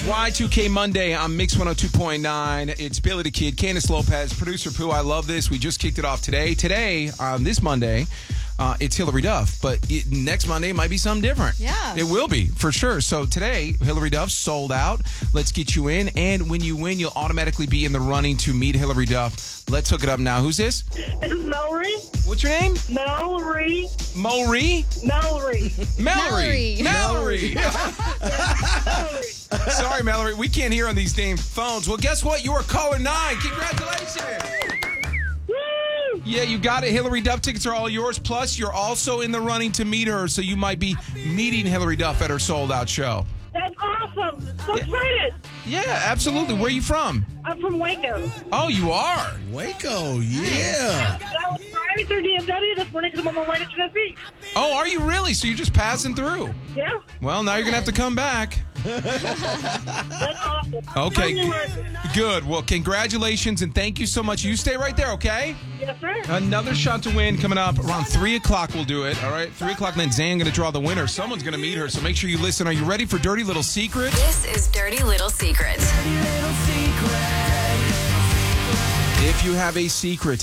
Y2K Monday on Mix 102.9. It's Billy the Kid, Candace Lopez, producer Pooh. I love this. We just kicked it off today. Today, on this Monday, it's Hillary Duff, but next Monday might be something different. Yeah. It will be, for sure. So today, Hillary Duff sold out. Let's get you in. And when you win, you'll automatically be in the running to meet Hillary Duff. Let's hook it up now. Who's this? This is Mallory. What's your name? Mallory. Mallory? Mallory. Mallory. Mallory. Mallory. Sorry, Mallory. We can't hear on these damn phones. Well, guess what? You are caller 9. Congratulations. Woo! Yeah, you got it. Hillary Duff tickets are all yours. Plus, you're also in the running to meet her, so you might be meeting Hillary Duff at her sold-out show. That's awesome. So excited. Yeah, absolutely. Where are you from? I'm from Waco. Oh, you are? Waco, yeah. I was driving through DMW this morning because I'm on my way to Tennessee. Oh, are you really? So you're just passing through? Yeah. Well, now you're going to have to come back. That's awesome. Okay, Tell me where- good. Well, congratulations, and thank you so much. You stay right there, okay? Yes, sir. Another shot to win coming up around 3 o'clock. We'll do it, all right? 3 o'clock, and then Zan going to draw the winner. Someone's going to meet her, so make sure you listen. Are you ready for Dirty Little Secret? This is Dirty Little Secret. If you have a secret,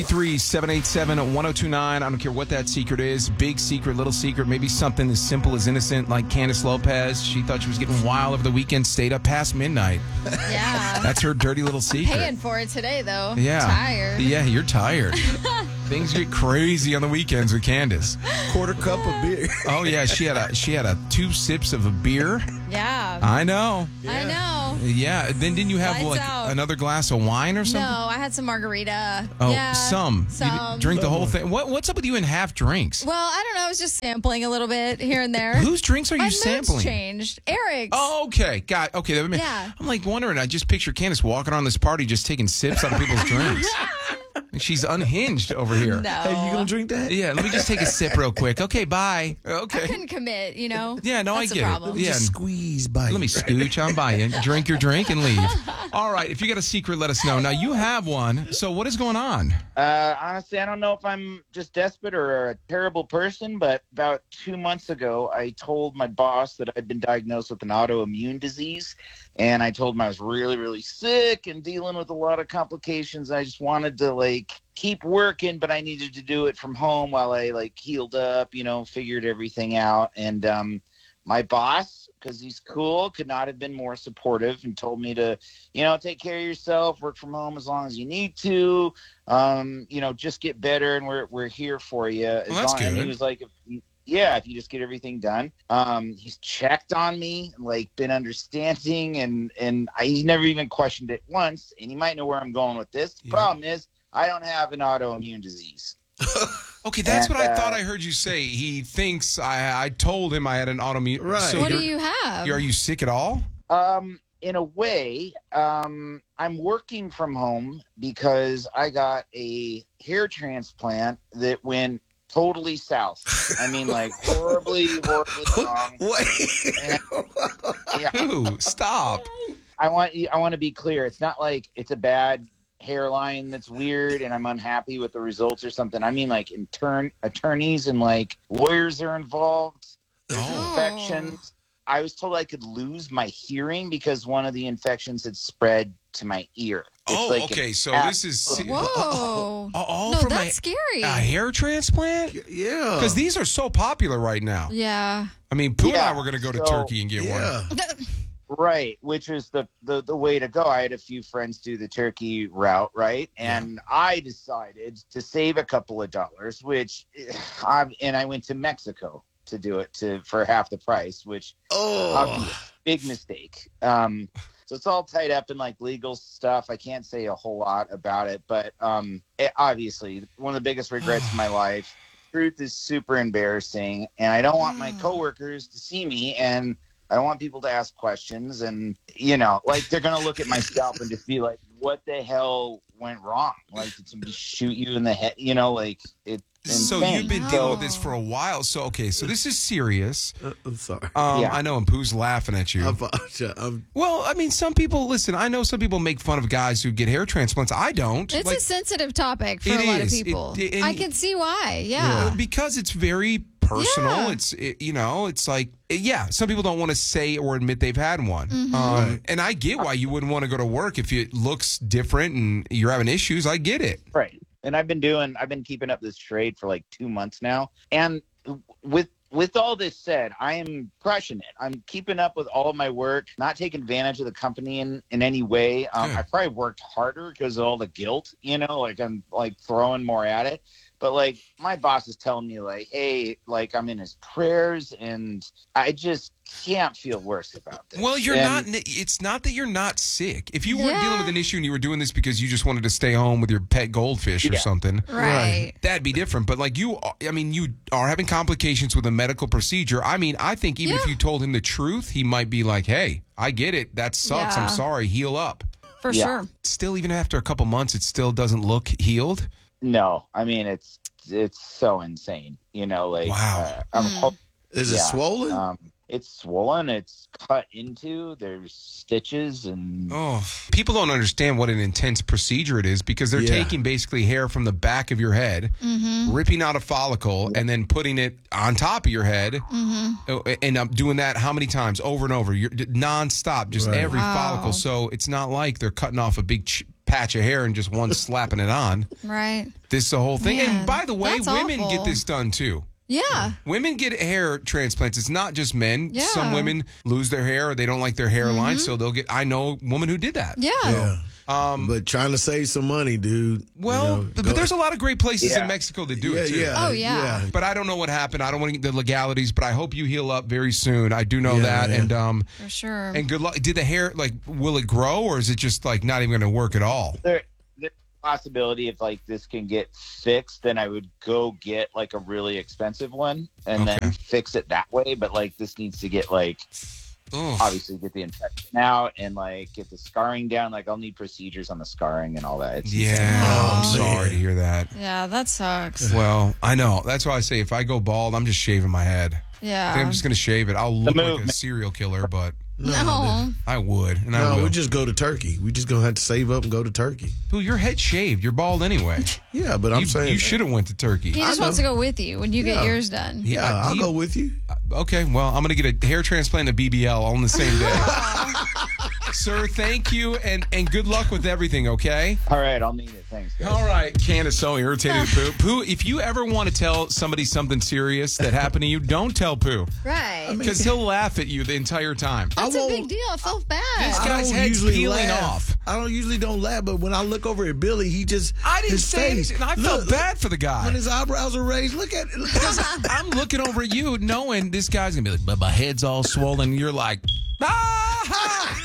833-787-1029. I don't care what that secret is. Big secret, little secret, maybe something as simple as innocent like Candace Lopez. She thought she was getting wild over the weekend, stayed up past midnight. Yeah. That's her dirty little secret. Paying for it today, though. Yeah. Tired. Yeah, you're tired. Things get crazy on the weekends with Candace. Quarter cup of beer. Oh, yeah, she had a 2 sips of a beer. Yeah. I know. I know. Yeah, then didn't you have Lights like out. another glass of wine or something? No, I had some margarita. Oh, yeah, some. You didn't drink the whole thing. What's up with you in half drinks? Well, I don't know. I was just sampling a little bit here and there. Whose drinks are My you mood's sampling? changed. Eric's. Oh, okay. Okay. Yeah. I'm like wondering. I just picture Candace walking around this party just taking sips out of people's drinks. She's unhinged over here. No. Hey, you gonna drink that? Yeah, let me just take a sip real quick. Okay, bye. I Okay. couldn't commit, you know? Yeah, no, That's I the get problem. it. Yeah. Just squeeze by. Let me scooch on by you. Drink your drink and leave. All right, if you got a secret, let us know. Now, you have one. So what is going on? Honestly, I don't know if I'm just desperate or a terrible person, but about 2 months ago, I told my boss that I'd been diagnosed with an autoimmune disease, and I told him I was really, really sick and dealing with a lot of complications. I just wanted to, keep working, but I needed to do it from home while I, healed up, figured everything out. And my boss, because he's cool, could not have been more supportive and told me to, take care of yourself, work from home as long as you need to, just get better, and we're here for you. Well, that's good. And he was like, if you just get everything done. He's checked on me, been understanding, and he's never even questioned it once. And you might know where I'm going with this. The problem is, I don't have an autoimmune disease. Okay, that's what I thought I heard you say. He thinks I told him I had an autoimmune. Right. So What do you have? Are you sick at all? In a way, I'm working from home because I got a hair transplant that went totally south. I mean, horribly wrong. Wait. Ooh, stop. I want to be clear. It's not like it's a bad hairline that's weird and I'm unhappy with the results or something. I mean, attorneys and lawyers are involved. There's infections. I was told I could lose my hearing because one of the infections had spread to my ear. It's okay. So this is Whoa. all No, from that's scary. a hair transplant. Yeah. Because these are so popular right now. Yeah. I mean, Pooh and I Yeah, were going to go to so- Turkey and get one. Yeah. Right, which is the way to go. I had a few friends do the Turkey route, right? And I decided to save a couple of dollars, I went to Mexico to do it for half the price, which big mistake. So it's all tied up in legal stuff. I can't say a whole lot about it, but obviously one of the biggest regrets of my life. Truth is super embarrassing, and I don't want my coworkers to see me, and I don't want people to ask questions, and they're going to look at my scalp and just be like, what the hell went wrong? Did somebody shoot you in the head? So insane. you've been dealing with this for a while. So this is serious. I'm sorry. I know, and Pooh's laughing at you. Well, I mean, some people, listen, I know some people make fun of guys who get hair transplants. I don't. It's a sensitive topic for It a lot of is. people. And I can see why. Yeah. because it's very personal. Yeah. It's like, yeah, some people don't want to say or admit they've had one. And I get why you wouldn't want to go to work if it looks different and you're having issues. I get it. Right. And I've been keeping up this trade for like 2 months now. And with all this said, I am crushing it. I'm keeping up with all of my work, not taking advantage of the company in any way. I probably worked harder because of all the guilt, like I'm like throwing more at it. But like my boss is telling me like, hey, like I'm in his prayers, and I just can't feel worse about this. Well, it's not that you're not sick. If you weren't dealing with an issue and you were doing this because you just wanted to stay home with your pet goldfish or something, Right. that'd be different. But like you are having complications with a medical procedure. I mean, I think even if you told him the truth, he might be like, hey, I get it. That sucks. Yeah. I'm sorry. Heal up. For sure. Still, even after a couple months, it still doesn't look healed. No, I mean, it's so insane, like, wow. Is it swollen? It's swollen. It's cut into. There's stitches and. Oh, people don't understand what an intense procedure it is because they're taking basically hair from the back of your head, ripping out a follicle, and then putting it on top of your head. And I'm doing that how many times? Over and over. You're nonstop, just every follicle. So it's not like they're cutting off a big patch of hair and just one slapping it on. Right. This is the whole thing. Man, and by the way, that's women awful. get this done too. Yeah. Women get hair transplants. It's not just men. Yeah. Some women lose their hair or they don't like their hairline, so they'll get. I know a woman who did that. Yeah. But trying to save some money, dude. Well, but there's a lot of great places in Mexico that do it too. Oh, yeah. But I don't know what happened. I don't want to get the legalities, but I hope you heal up very soon. I do know that. Yeah. And For sure. and good luck. Did the hair will it grow or is it just like not even going to work at all? There's a possibility if like this can get fixed, then I would go get like a really expensive one and then fix it that way. But like this needs to get like obviously get the infection out and like get the scarring down. Like I'll need procedures on the scarring and all that. I'm sorry to hear that. Yeah, that sucks. Well, I know. That's why I say if I go bald, I'm just shaving my head. Yeah. I think I'm just going to shave it. I'll look like a serial killer, but No. I would. And I No, will. we just go to Turkey. We just gonna have to save up and go to Turkey. Who, your head shaved. You're bald anyway. Yeah, but I'm saying you should have went to Turkey. He just wants to go with you when you get yours done. Yeah, I'll go with you. Okay, well, I'm going to get a hair transplant and a BBL on the same day. Sir, thank you, and good luck with everything, okay? All right, I'll need it. Thanks, guys. All right. Candace so irritated Pooh. Pooh, if you ever want to tell somebody something serious that happened to you, don't tell Pooh. Right. Because he'll laugh at you the entire time. That's a big deal. I feel bad. This I guy's don't head's usually peeling laugh. off. I don't laugh, but when I look over at Billy, he just I didn't his say face. anything. I felt bad for the guy. When his eyebrows are raised, look at it. I'm looking over at you knowing this guy's going to be like, but my head's all swollen. You're like, ah!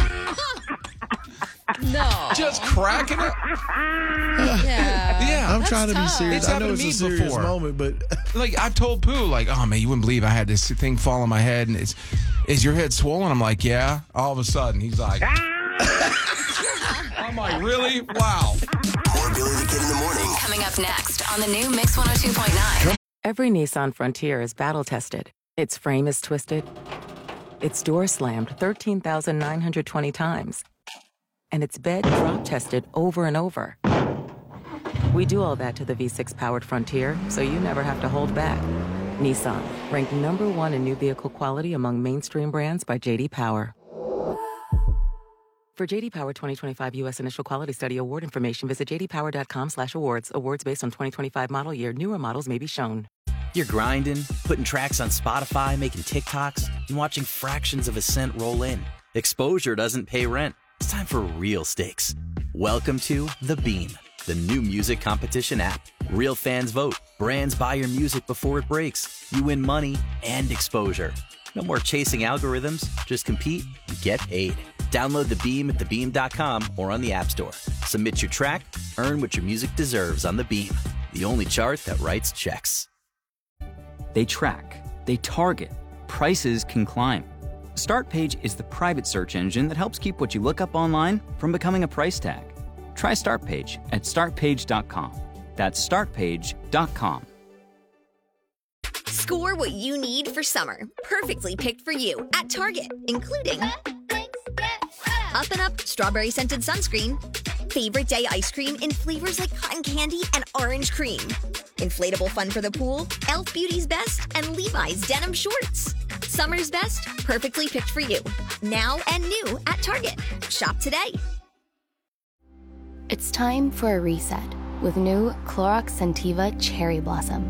No. Just cracking it. Yeah. Yeah. I'm That's trying to be tough. serious. It's I know happened it's to a me serious before. moment, but Like, I've told Pooh, like, oh, man, you wouldn't believe I had this thing fall on my head. And is your head swollen? I'm like, yeah. All of a sudden, he's like, I'm like, really? Wow. More Billy the Kid in the morning. Coming up next on the new Mix 102.9. Every Nissan Frontier is battle-tested. Its frame is twisted. Its door slammed 13,920 times. And its bed drop-tested over and over. We do all that to the V6-powered Frontier, so you never have to hold back. Nissan, ranked #1 in new vehicle quality among mainstream brands by J.D. Power. For J.D. Power 2025 U.S. Initial Quality Study award information, visit jdpower.com/awards. Awards based on 2025 model year. Newer models may be shown. You're grinding, putting tracks on Spotify, making TikToks, and watching fractions of a cent roll in. Exposure doesn't pay rent. It's time for real stakes. Welcome to The Beam, the new music competition app. Real fans vote. Brands buy your music before it breaks. You win money and exposure. No more chasing algorithms. Just compete and get paid. Download The Beam at thebeam.com or on the App Store. Submit your track, earn what your music deserves on The Beam, the only chart that writes checks. They track, they target, prices can climb. Startpage is the private search engine that helps keep what you look up online from becoming a price tag. Try Startpage at startpage.com. That's startpage.com. Score what you need for summer, perfectly picked for you at Target, including Up and Up strawberry scented sunscreen, favorite day ice cream in flavors like cotton candy and orange cream, Inflatable fun for the pool, Elf Beauty's best, and Levi's denim shorts. Summer's best, perfectly picked for you. Now and new at Target. Shop today. It's time for a reset with new Clorox Scentiva Cherry Blossom.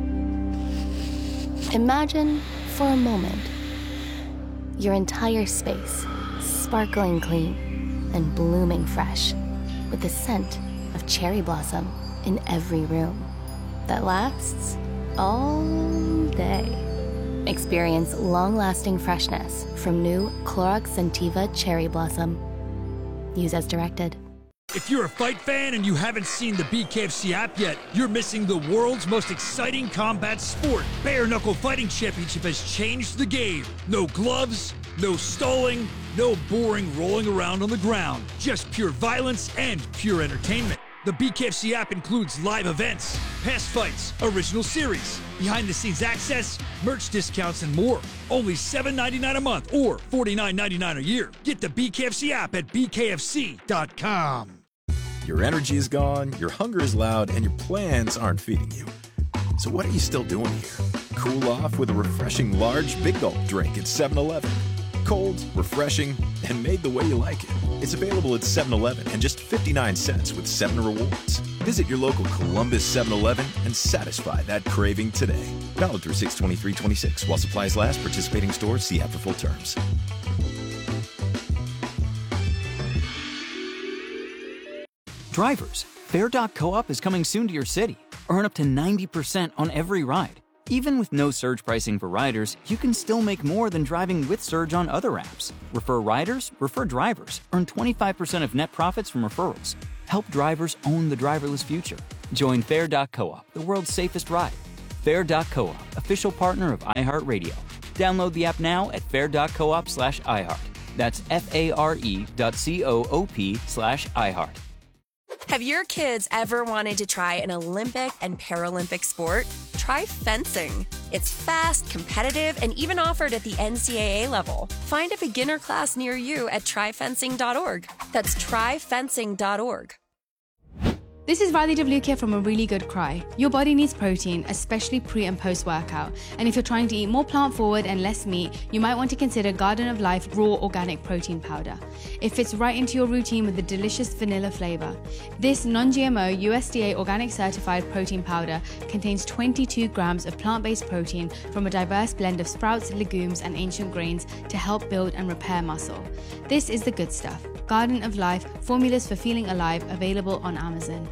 Imagine, for a moment, your entire space sparkling clean and blooming fresh with the scent of cherry blossom in every room that lasts all day. Experience long-lasting freshness from new Clorox Scentiva Cherry Blossom. Use as directed. If you're a fight fan and you haven't seen the BKFC app yet, you're missing the world's most exciting combat sport. Bare Knuckle Fighting Championship has changed the game. No gloves, no stalling, no boring rolling around on the ground. Just pure violence and pure entertainment. The BKFC app includes live events, past fights, original series, behind-the-scenes access, merch discounts, and more. Only $7.99 a month or $49.99 a year. Get the BKFC app at bkfc.com. Your energy is gone, your hunger is loud, and your plans aren't feeding you. So what are you still doing here? Cool off with a refreshing large Big Gulp drink at 7-Eleven. Cold, refreshing, and made the way you like it. It's available at 7-Eleven and just 59 cents with 7 rewards. Visit your local Columbus 7-Eleven and satisfy that craving today. Valid through 6/23/26. While supplies last, participating stores, see app for full terms. Drivers, Fair.coop is coming soon to your city. Earn up to 90% on every ride. Even with no surge pricing for riders, you can still make more than driving with Surge on other apps. Refer riders, refer drivers. Earn 25% of net profits from referrals. Help drivers own the driverless future. Join Fair.coop, the world's safest ride. Fair.coop, official partner of iHeartRadio. Download the app now at fair.coop/iHeart. That's FARE.coop/iHeart. Have your kids ever wanted to try an Olympic and Paralympic sport? Try fencing. It's fast, competitive, and even offered at the NCAA level. Find a beginner class near you at tryfencing.org. That's tryfencing.org. This is Riley WK from A Really Good Cry. Your body needs protein, especially pre and post workout. And if you're trying to eat more plant forward and less meat, you might want to consider Garden of Life Raw Organic Protein Powder. It fits right into your routine with a delicious vanilla flavor. This non-GMO USDA organic certified protein powder contains 22 grams of plant-based protein from a diverse blend of sprouts, legumes, and ancient grains to help build and repair muscle. This is the good stuff. Garden of Life, formulas for feeling alive, available on Amazon.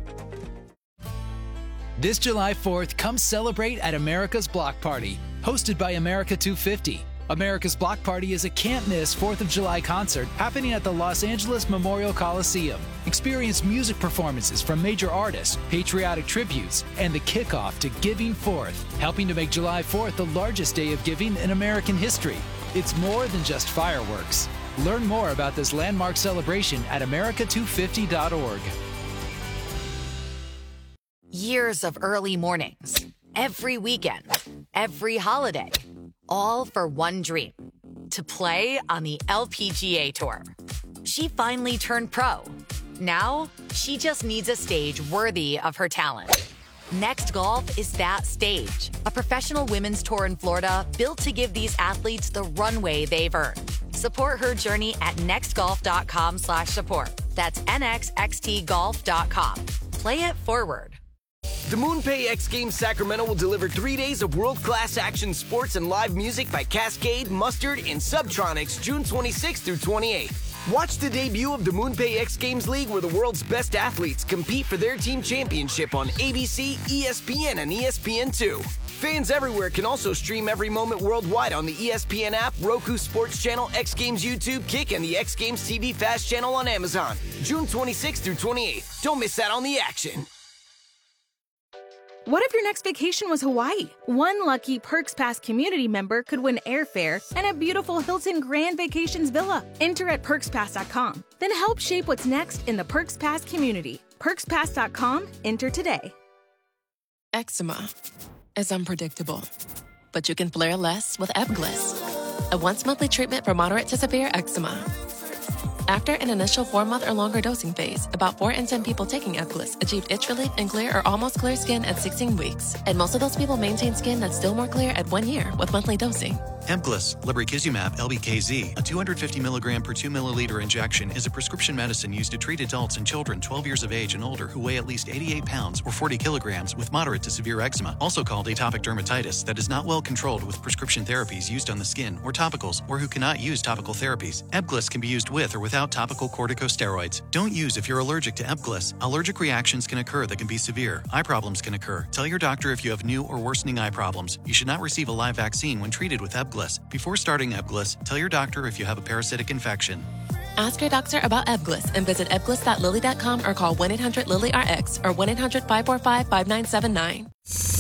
This July 4th, come celebrate at America's Block Party, hosted by America 250. America's Block Party is a can't-miss 4th of July concert happening at the Los Angeles Memorial Coliseum. Experience music performances from major artists, patriotic tributes, and the kickoff to Giving Forth, helping to make July 4th the largest day of giving in American history. It's more than just fireworks. Learn more about this landmark celebration at america250.org. Years of early mornings, every weekend, every holiday, all for one dream, to play on the LPGA Tour. She finally turned pro. Now, she just needs a stage worthy of her talent. Next Golf is that stage, a professional women's tour in Florida built to give these athletes the runway they've earned. Support her journey at nextgolf.com/support. That's nxxtgolf.com. Play it forward. The MoonPay X Games Sacramento will deliver 3 days of world-class action sports and live music by Cascade, Mustard, and Subtronics June 26th through 28th. Watch the debut of the MoonPay X Games League where the world's best athletes compete for their team championship on ABC, ESPN, and ESPN2. Fans everywhere can also stream every moment worldwide on the ESPN app, Roku Sports Channel, X Games YouTube, Kick, and the X Games TV Fast Channel on Amazon. June 26th through 28th. Don't miss out on the action. What if your next vacation was Hawaii? One lucky Perks Pass community member could win airfare and a beautiful Hilton Grand Vacations villa. Enter at PerksPass.com. Then help shape what's next in the Perks Pass community. PerksPass.com. Enter today. Eczema is unpredictable, but you can flare less with Ebglyss, a once-monthly treatment for moderate to severe eczema. After an initial 4-month or longer dosing phase, about 4 in 10 people taking Ebglyss achieved itch relief and clear or almost clear skin at 16 weeks. And most of those people maintain skin that's still more clear at 1 year with monthly dosing. Ebglyss, lebrikizumab LBKZ, a 250 milligram per 2 milliliter injection, is a prescription medicine used to treat adults and children 12 years of age and older who weigh at least 88 pounds or 40 kilograms with moderate to severe eczema, also called atopic dermatitis, that is not well controlled with prescription therapies used on the skin or topicals, or who cannot use topical therapies. Ebglyss can be used with or without topical corticosteroids. Don't use if you're allergic to Ebglyss. Allergic reactions can occur that can be severe. Eye problems can occur. Tell your doctor if you have new or worsening eye problems. You should not receive a live vaccine when treated with Ebglyss. Before starting Ebglyss, tell your doctor if you have a parasitic infection. Ask your doctor about Ebglyss and visit ebglyss.lilly.com or call 1-800-LILY-RX or 1-800-545-5979.